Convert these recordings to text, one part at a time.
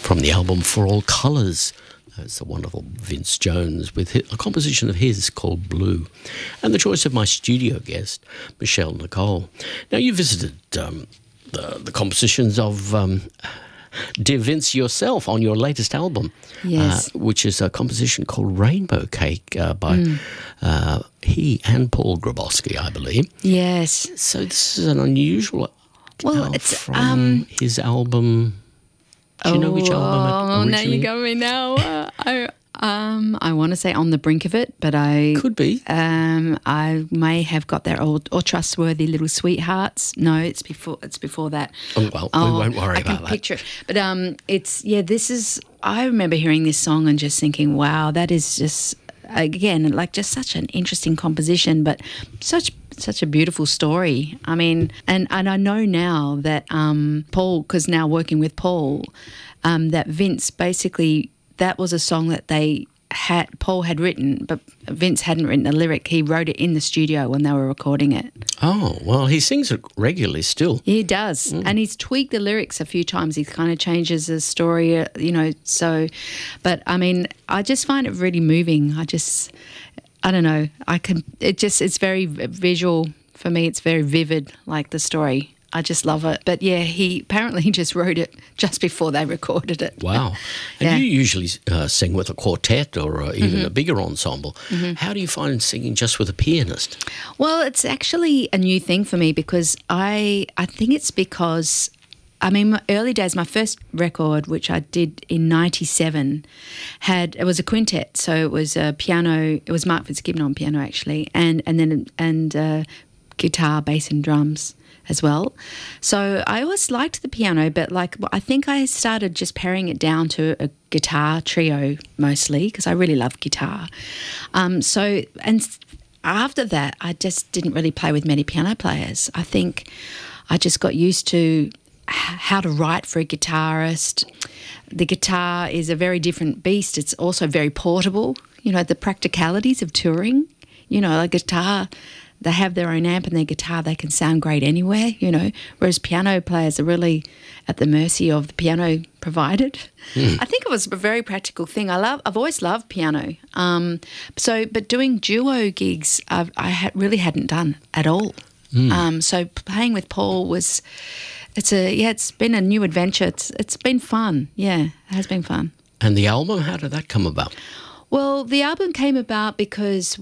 From the album For All Colours. It's the wonderful Vince Jones with a composition of his called Blue. And the choice of my studio guest, Michelle Nicole. Now, you visited the compositions of dear Vince yourself on your latest album, yes, which is a composition called Rainbow Cake by he and Paul Grabowski, I believe. Yes. So this is an unusual it's from his album. Do you know which album it originally? Now you got me now. I want to say On the Brink of It, but I... Could be. I may have got that or Trustworthy Little Sweethearts. No, it's before that. Oh, well, we won't worry about that. I can picture it. But this is... I remember hearing this song and just thinking, wow, that is just, again, like just such an interesting composition, but such a beautiful story. I mean, and I know now that Paul, because now working with Paul, that Vince basically, that was a song that Paul had written, but Vince hadn't written the lyric. He wrote it in the studio when they were recording it. Oh, well, he sings it regularly still. He does. And he's tweaked the lyrics a few times. He kind of changes the story, so, but I mean, I just find it really moving. I don't know. It's very visual for me. It's very vivid, like the story. I just love it. But yeah, he apparently just wrote it just before they recorded it. Wow. And you usually sing with a quartet or even a bigger ensemble. Mm-hmm. How do you find singing just with a pianist? Well, it's actually a new thing for me because I think it's because, I mean, my early days, my first record, which I did in 97, it was a quintet. So it was a piano, it was Mark Fitzgibbon on piano actually, and then guitar, bass and drums as well. So I always liked the piano, but I think I started just paring it down to a guitar trio mostly because I really love guitar. And after that, I just didn't really play with many piano players. I think I just got used to how to write for a guitarist. The guitar is a very different beast. It's also very portable. The practicalities of touring. A guitar, they have their own amp and their guitar, they can sound great anywhere, whereas piano players are really at the mercy of the piano provided. I think it was a very practical thing. I've always loved piano. But doing duo gigs, I really hadn't done at all. So playing with Paul it's been a new adventure. It's been fun. Yeah, it has been fun. And the album, how did that come about? Well, the album came about because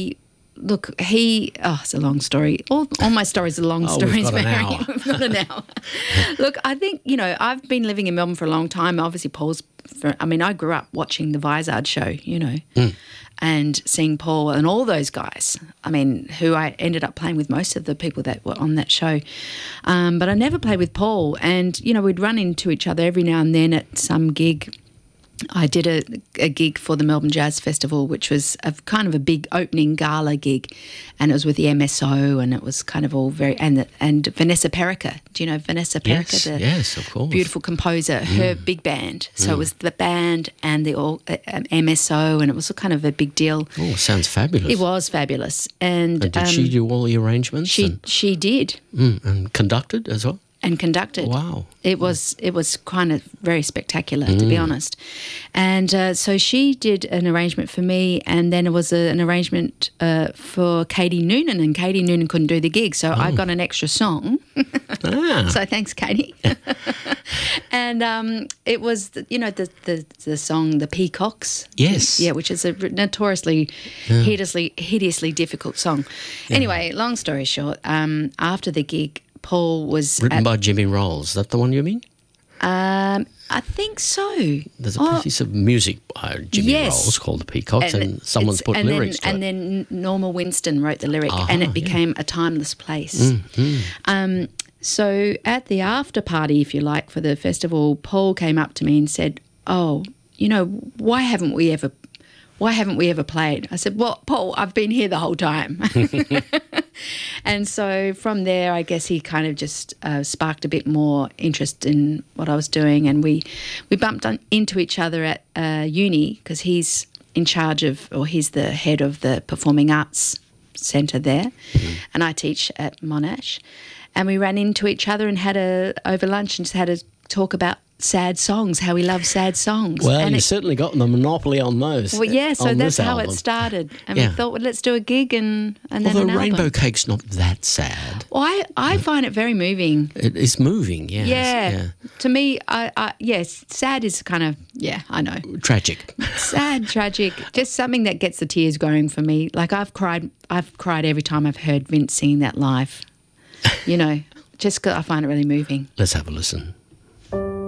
it's a long story. All my stories are long stories. We've got an hour. We've got an hour. Look, I think, I've been living in Melbourne for a long time. Obviously, I grew up watching the Vizard show, and seeing Paul and all those guys, who I ended up playing with most of the people that were on that show. But I never played with Paul. And, we'd run into each other every now and then at some gig. I did a gig for the Melbourne Jazz Festival, which was kind of a big opening gala gig, and it was with the MSO, and it was kind of all very and Vanessa Perica. Do you know Vanessa Perica? Yes, of course. Beautiful composer. Her big band. So it was the band and the MSO, and it was kind of a big deal. Oh, sounds fabulous. It was fabulous. And did she do all the arrangements? She did. And conducted as well? And conducted. Wow. It was kind of very spectacular, to be honest. And so she did an arrangement for me, and then it was an arrangement for Katie Noonan, and Katie Noonan couldn't do the gig, so I got an extra song. So thanks, Katie. And it was, the song The Peacocks. Yes. Yeah, which is a notoriously, hideously difficult song. Yeah. Anyway, long story short, after the gig, Paul was... Written by Jimmy Rolls. Is that the one you mean? I think so. There's a piece of music by Jimmy Rolls called The Peacocks, and someone's put lyrics to it. And then Norma Winston wrote the lyric, and it became A Timeless Place. Mm-hmm. So at the after party, if you like, for the festival, Paul came up to me and said, why haven't we ever played? I said, well, Paul, I've been here the whole time. And so from there, I guess he kind of just sparked a bit more interest in what I was doing, and we bumped into each other at uni because he's in charge of, or he's the head of the Performing Arts Centre there, and I teach at Monash. And we ran into each other and over lunch and just had a talk about sad songs, how he loves sad songs. Well, and you certainly got the monopoly on those. well, yeah, so on that's this how album. it started. And Yeah. we thought, well, let's do a gig and then Although an album. Rainbow Cake's not that sad. Well, I find it very moving. It's moving, yes. Yeah. To me, yes, sad is kind of, I know. Tragic. Sad, tragic, just something that gets the tears going for me. Like I've cried every time I've heard Vince singing that live, just 'cause I find it really moving. Let's have a listen.